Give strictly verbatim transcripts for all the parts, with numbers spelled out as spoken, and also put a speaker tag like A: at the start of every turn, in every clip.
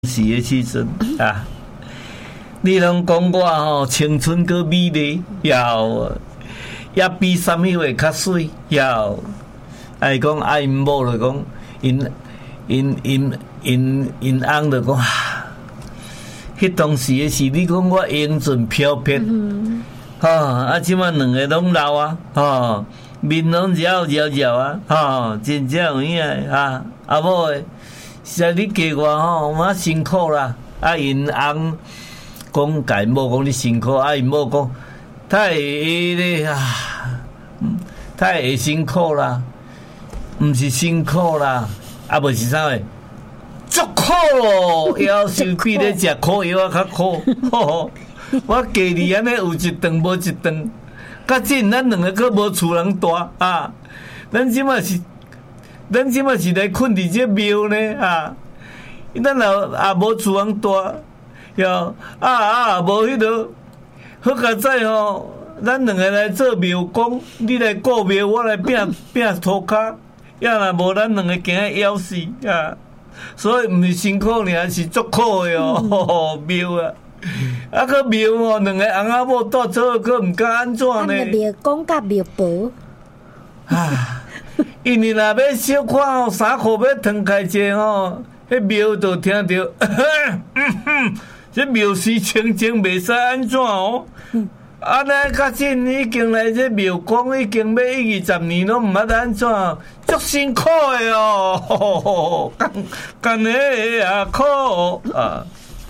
A: 时的时阵啊，你拢讲我吼青春个美丽，要也比啥物话较水，要爱讲啊因某就讲因因因因因翁就讲，迄当时的事，你讲我英俊飘飘，吼、嗯哦、啊，即摆两个拢老啊，吼、哦、面拢绕绕绕啊，吼、哦、真正有影啊，啊某诶。实在你加我吼，我辛苦啦。啊，因翁讲甲因某讲你辛苦，啊，因某讲太会咧啊，太会辛苦啦，毋是辛苦啦，啊，无是啥诶，足苦咯，夭寿比咧食苦药啊较苦。吼，我家己安尼有一顿无一顿，甲真咱两个佫无厝人住啊，咱即马是。咱即马是来困伫这庙呢啊！咱也也无厝通住，哟啊啊无迄落好佳哉吼！咱两个来做庙公，你来顾庙，我来拼拼涂骹，要若无咱两个惊枵死啊！所以毋是辛苦尔，是足苦的哦，嗯、庙啊！啊个庙哦，两个翁仔某住做，佫毋敢安怎呢？
B: 啊，庙公甲庙婆
A: 啊！因为若要小看吼，三箍要摊开者吼，迄庙就听着，这庙事清净袂使安怎哦？啊，咱较真已经来这庙公已经要一二十年拢毋捌安怎，足辛苦的哦，干干的啊苦啊！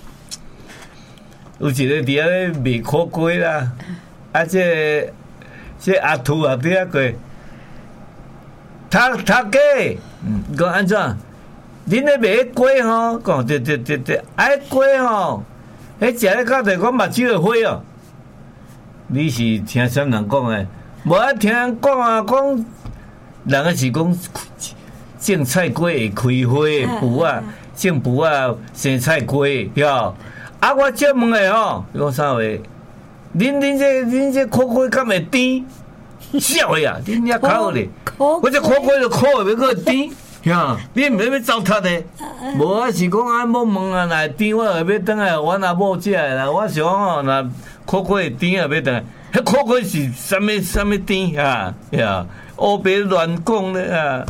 A: 有一个伫遐咧卖苦粿啦，啊这这阿兔也伫遐过。头头家，嗯，讲安怎？恁咧卖粿吼，讲对对对对，爱粿吼，迄食咧到底我目睭会花哦。你是听啥人讲诶？无爱听人讲啊，讲人个是讲种菜粿会开花蒲啊，种蒲啊生菜粿，哟。啊，我借问诶吼，讲啥话？恁恁这恁这苦粿敢会甜？笑呀！你遐考咧，我这苦粿就苦的要个甜，呀！你毋免要糟蹋的，无啊是讲啊，某问啊，若甜我后要等来我阿某食的啦。我想吼，若苦粿甜啊，要等来，迄苦粿是啥物啥物甜啊？呀！乌白乱讲咧啊！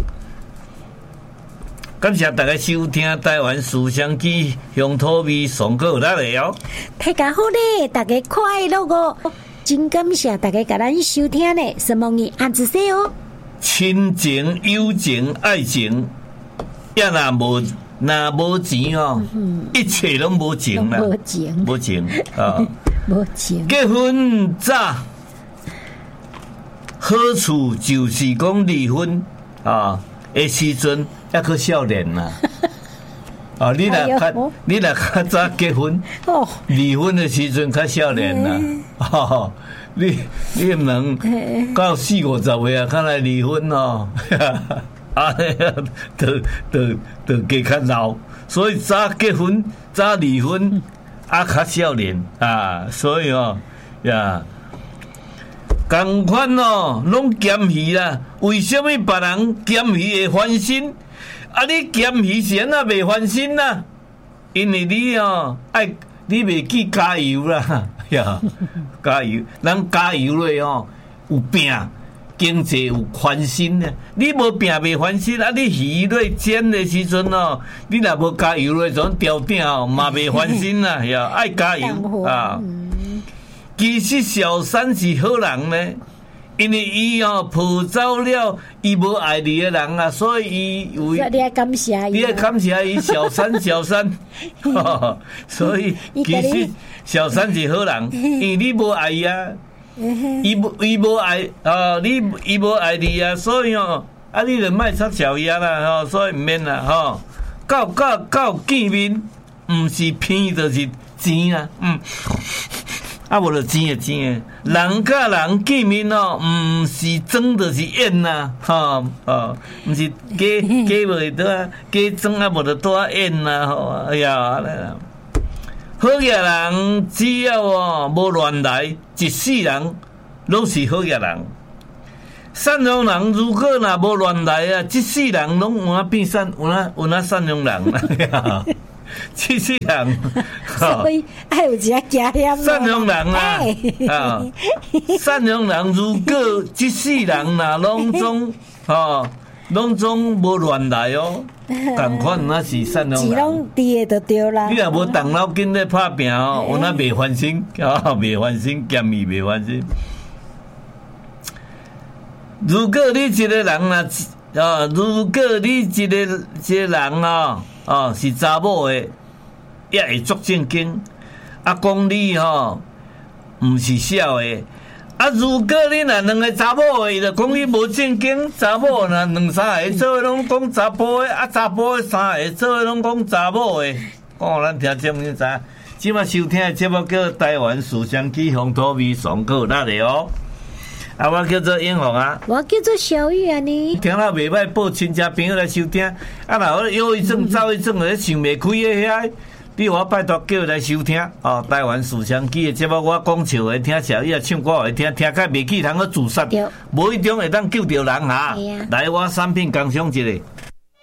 A: 感谢大家收听台湾思想机乡土味上课来了。
B: 大家好咧，大家快乐哦！真感谢大家甲咱收听咧，什么你按一说哦。
A: 亲情、友情、爱情，也若无若无钱哦，嗯、一切拢无情啦，
B: 无情，
A: 无情啊，
B: 无情。
A: 结婚早，好处就是讲离婚啊的时阵，还可少年啦。哦，你若较、哎、你若较早结婚，哦、离婚的时阵较少年啦。哦，你你毋能到四五十岁啊，才来离婚哦。啊，都都都加较老，所以早结婚早离婚，啊较少年啊，所以哦呀，同款哦，拢嫌鱼啦。为什么别人嫌鱼会翻身？啊！你咸鱼是安那袂翻身啦？因为你哦，爱你袂记加油啦，呀，加油！咱加油咧哦，有拼，经济有翻身咧。你无拼袂翻身，啊！你鱼咧煎的时阵哦，你若无加油咧，种吊顶哦，嘛袂翻身啦，呀，爱加油啊！其实小三是好人呢。因为伊哦抱走了伊无爱你的人啊，所以伊有。
B: 你爱感谢伊。
A: 你爱感谢伊小三小三，哦、所以其实小三是好人，因为你无爱伊啊，伊无伊无爱啊，你伊无爱你啊，所以哦，啊你就莫插小叶啦，吼、哦，所以毋免啦，吼、哦，到到到见面，毋是骗就是钱啊，嗯。啊，无就钱诶钱诶，人甲人见面哦，毋是装就是演呐，吼哦，毋是假假袂倒啊，假装啊无就倒啊演呐，吼，哎呀，来啦，好嘢人只要哦无乱来，一世人拢是好嘢人。善良人如果若无乱来啊，一世人拢有啊变善，有啊有啊善良人啦。 七世人，
B: 所以还有一个家业。
A: 善良人啊，啊，善良人如果一世人呐，拢总哦，拢总无乱来哦，同款那是善良人。
B: 是拢伫的就对啦。
A: 你若无动脑筋咧拍拼哦，有那袂翻身，啊，袂翻身，咸伊袂翻身。如果你一个人啊，啊，如果你一个一个人啊，哦，是查某的，也会足正经，啊，讲你吼，毋是小的，啊，如果你若两个查某的，就讲你无正经，查某若两三个做伙拢讲查甫的，啊，查甫的三个做伙拢讲查某的，讲咱听节目知。即马收听的节目叫《台湾思想起风土味上课》那里哦。啊，我叫做英红啊，
B: 我叫做小玉啊呢。
A: 听了袂歹，报亲戚朋友来收听。啊，若忧郁症、躁郁症咧想袂开的遐，你我拜托叫来收听哦。台湾思想机的节目，我讲笑会听，小伊啊唱歌会听，听较袂起通去自杀，无一种会当救着人哈。来，我产品工商一个。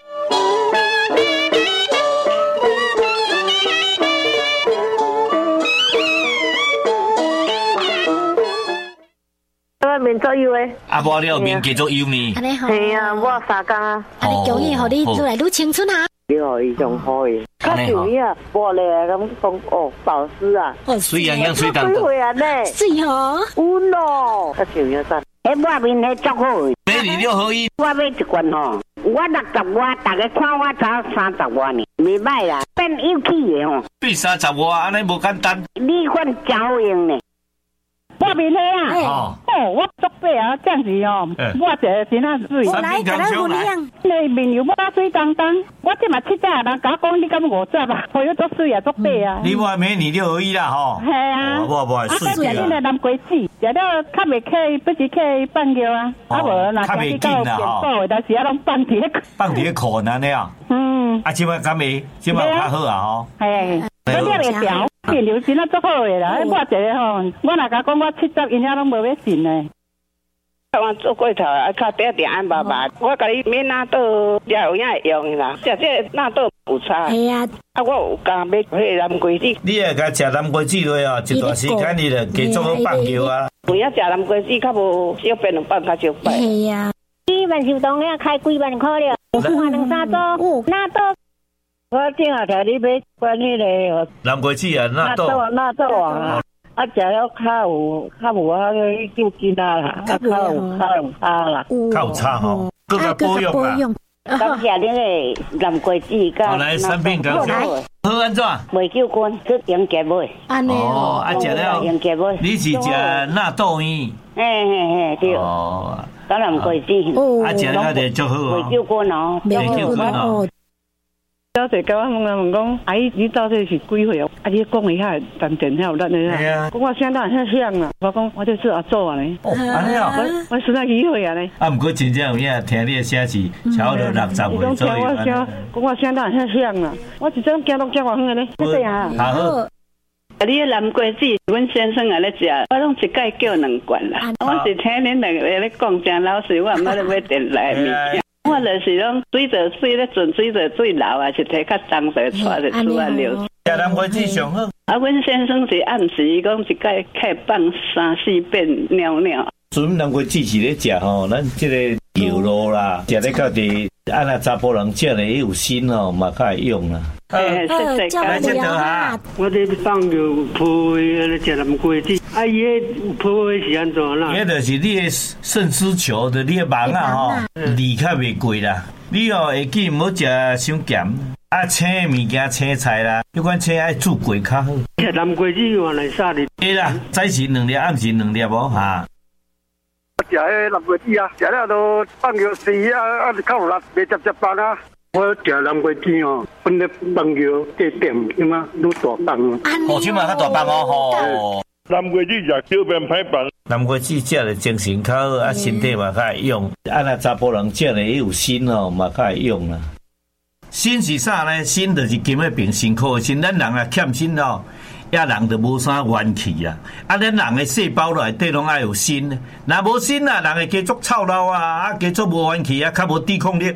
C: 面做油诶，
A: 啊，无了面叫做油面。
B: 安尼好。
C: 系啊，我三工啊。
B: 安尼恭喜，互你愈来愈青春啊！
C: 你互伊上好诶。较像伊啊，玻璃啊，咁讲哦，保湿啊，
A: 水样样水当当。
C: 水啊呢，
B: 是吼。
C: 有咯，较像样啥？迄我面迄足好诶。
A: 美丽了可以。
C: 我买一罐吼，我六十外，大家看我差三十外呢，袂歹啦，变有气诶吼。
A: 对三十外，安尼无简单。
C: 你款真好用呢。我面迄啊，
A: 哦，
C: 哦，我足白啊，这样子哦，我一个真啊水。
B: 我来，甲咱分享。
C: 你面油我水当当，我即嘛七十人甲我讲，你敢五十啊？我有足水啊，足白啊。
A: 你我美女就可以啦吼。
C: 系啊。
A: 我我水
C: 水啊。啊，你来南瓜子，食了较袂起，不是起放尿啊。啊无，若食你到变数，但是啊，拢放伫咧。
A: 放伫咧裤安尼啊。嗯。啊，即摆敢袂？即摆较好啊吼。系。我了
C: 袂调。面油真啊足好诶啦！我一个吼，我若甲讲我七十，因遐拢无要信诶。我做过头啊，较嗲嗲安爸爸，我甲你免纳豆，也有影会用啦。食这纳豆有差。系啊。啊，我有加买迄南瓜子。
A: 你会甲食南瓜子落哦，一段时间你就加做好放尿啊。
C: 有影食南瓜子较无小便两放较少摆。
B: 系啊。
C: 你万寿堂遐开几万块了？换两三组纳豆。我正下台你买关迄个
A: 南瓜子啊，纳豆
C: 纳豆啊，啊食了较有较无啊个救筋啊啦，较有较有差啦，
A: 较有差吼，更加保养啦。
C: 感谢恁个南瓜子甲。
A: 来产品讲讲，好安怎？
C: 袂救筋，去用结尾。
B: 安尼
A: 哦，啊食了
C: 用结尾。
A: 你是食纳豆圆？
C: 嘿嘿嘿，对。哦，甲南瓜子。
A: 啊食了就足好哦。
C: 袂救筋哦，
A: 袂救筋哦。
C: 小姐甲我问啊问讲，阿姨你到底是几岁啊？啊，你讲一下，但电话有咱的啦。讲我现在很像啦，我讲我就是阿祖啊呢。
A: 哦，安尼哦，
C: 我我实在几岁啊呢？
A: 啊，毋过真正有影听你的声是超了六十岁左右。
C: 我讲我现在很像啦，我一阵行到遮远远呢，这样啊。
A: 好。
C: 啊，你南瓜子，阮先生也咧食，我拢一概叫两罐啦。我是听恁两个咧讲真老实，我毋捌咧买电来物件。我就是讲水着水咧准水着水流啊，是摕较脏者带着出来流。
A: 食南瓜子上好。
C: 啊，阮先生是暗时伊讲一概开放三四遍尿尿。
A: 准南瓜子是咧食吼，咱即个油路啦，食咧到底，啊那查甫人食咧有心哦，嘛较会用啦。
C: 诶，谢谢，
A: 来接着哈。
D: 我伫放着泡咧食南瓜子，啊伊迄泡的是安怎啦？
A: 迄就是你的肾丝球的你的网啊吼，离较袂过啦。你哦会记唔好食伤咸，啊青的物件青菜啦，迄款青爱煮过较好。
D: 食南瓜子原来啥哩？
A: 对啦，早时两粒，暗时两粒无哈。
D: 食迄南瓜子啊，食了都放尿水啊，啊就较有力，袂接接放啊。我食南瓜子哦，本来放尿这点，即嘛愈大放啊。
A: 哦，即嘛较大放哦吼。
D: 南瓜子食小便歹放。
A: 南瓜子食了精神较好，啊身体嘛较会用。啊那查甫人食了也有心哦，嘛较会用啦。心是啥呢？心就是金的病，辛苦的心。咱人啊欠心哦。也人就无啥元气啊！啊，咱人的细胞内底拢爱有锌，若无锌啊，人会加足操劳啊，啊，加足无元气啊，较无抵抗力。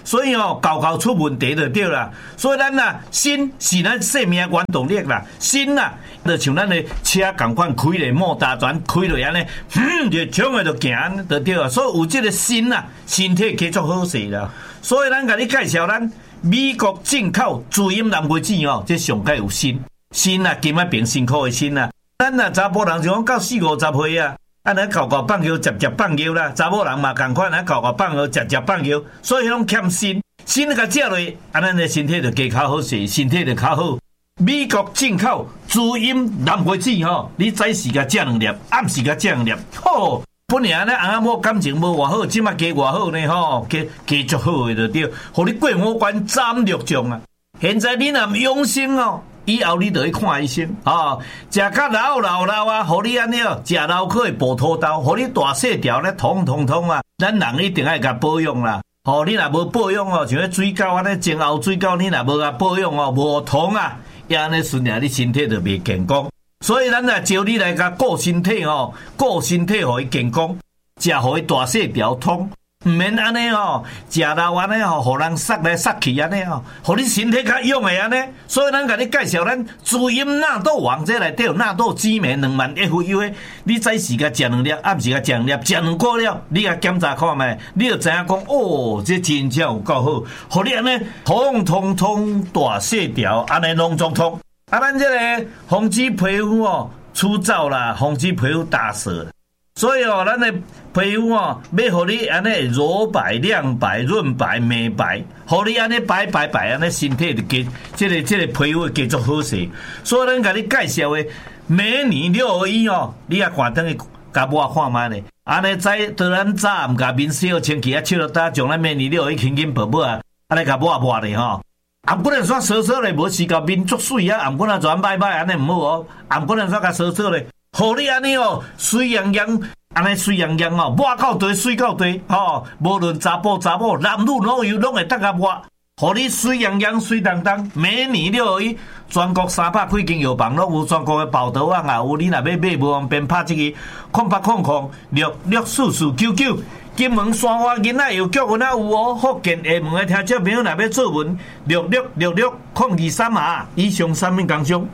A: 所以哦，搞搞出问题就对啦。所以咱呐，心是咱生命原动力啦，心呐，就像咱的车共款开咧，摩打转开落安尼，嗯，就冲诶就行就对啊。所以有这个心呐，身体继续好势啦。所以咱甲你介绍咱美国进口自饮蓝莓子哦，这上界有锌，锌啊，今仔变辛苦的锌啊。咱呐查甫人就讲到四五十岁啊，安尼搞搞放尿，接接放尿啦。查某人嘛共款，安搞搞放尿，接接放尿，所以拢欠锌，锌甲食落，安咱的身体就加较好势，身体就较好。美国进口自饮蓝莓子吼，你早时甲食两粒，暗时甲食两粒，吼。本来呢，翁仔某感情无偌好，即马加偌好呢吼，加加足好诶就对，互你过五关斩六将啊！现在你若毋养生哦，以后你就去看医生哦。食较老老老啊，互你安尼哦，食老可会补土豆，互你大细条咧，通通通啊！咱人一定爱甲保养啦。哦，你若无保养哦，像迄水饺安尼前后水饺，你若无甲保养哦，无通啊，也安尼顺啊，你身体就袂健康。所以咱来招你来甲顾身体吼，顾身体互伊健康，食互伊大细条通，毋免安尼吼，食老安尼吼，互人杀来杀去安尼吼，互你身体较勇诶安尼。所以咱甲你介绍咱滋阴纳豆王，这内底有纳豆激酶两万 F U 诶，你早时甲食两粒，暗时甲食两粒，食两个了，你甲检查看觅，你就知影讲哦，这真正有够好，互你安尼通通通大细条，安尼拢总通。啊，咱这个防止皮肤哦粗糙啦，防止皮肤打色，所以哦，咱的皮肤哦，要互你安尼柔白、亮白、润白、美白，互你安尼白白白安尼身体就加，这个这个皮肤继续好势。所以咱甲你介绍的美年六合一哦，你也看等于甲我看卖咧，安尼在当咱早毋甲面洗好清气啊，笑到搭将咱美年六合一轻轻薄薄啊，安尼甲抹抹咧吼。啊，不能说扫扫咧，无时甲面足水啊，啊，不能全歹歹安尼唔好哦，啊，不能说甲扫扫咧，互你安尼哦，水洋洋，安尼水洋洋哦，抹到地水到地，吼，无论查甫查某，男女老幼拢会当甲抹，互你水洋洋、水当当，美年六合一，全国三百几间药房拢有，全国的报道啊，有你若要买无方便拍这个空八空空六六四四九九。金门山花囡仔药局阮仔有哦，福建厦门的听众朋友若要做文，六六六六空二三啊，以上产品工商。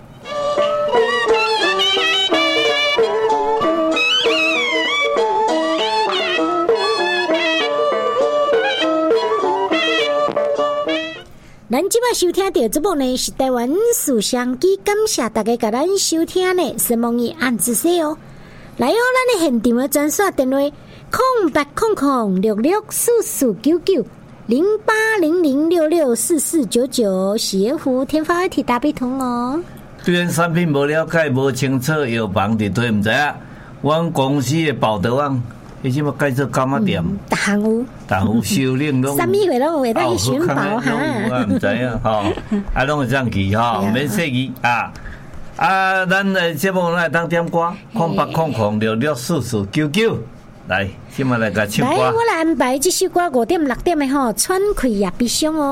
B: 咱即摆收听到节目呢是台湾思想机，感谢大家甲咱收听呢，希望你按一下哦。来哦，咱的现场的专线电话。空八空空六六四四九九零八零零六六四四九九，协福天发 I T 大悲通哦。
A: 对咱产品无了解、无清楚，药房伫对毋知影。阮公司的报道网，伊即么改做干嘛店？
B: 逐项有，
A: 逐项收领拢。
B: 啥物货拢有，咱去选宝哈。
A: 我毋知影吼，啊，拢会这样去吼，免设计啊。啊，咱的节目来当点歌，空八空空六六四四九九。来，今麦来个唱歌。
B: 来，我来安排这首歌五点六点的吼，喘气也悲伤哦。